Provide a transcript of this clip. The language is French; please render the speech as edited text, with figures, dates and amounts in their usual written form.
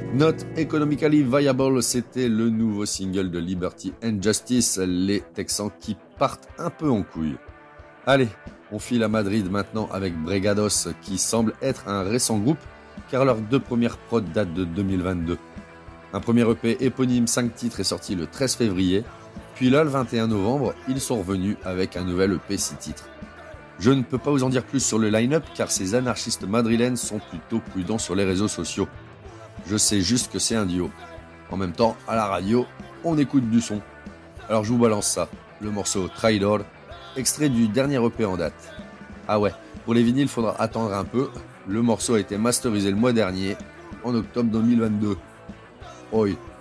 Not Economically Viable, c'était le nouveau single de Liberty and Justice, les Texans qui partent un peu en couille. Allez, on file à Madrid maintenant avec Bregados, qui semble être un récent groupe, car leurs 2 premières prods datent de 2022. Un premier EP éponyme 5 titres est sorti le 13 février, puis là, le 21 novembre, ils sont revenus avec un nouvel EP 6 titres. Je ne peux pas vous en dire plus sur le line-up, car ces anarchistes madrilènes sont plutôt prudents sur les réseaux sociaux. Je sais juste que c'est un duo. En même temps, à la radio, on écoute du son. Alors je vous balance ça, le morceau Traidor, extrait du dernier EP en date. Ah ouais, pour les vinyles, faudra attendre un peu. Le morceau a été masterisé le mois dernier, en octobre 2022. Oi.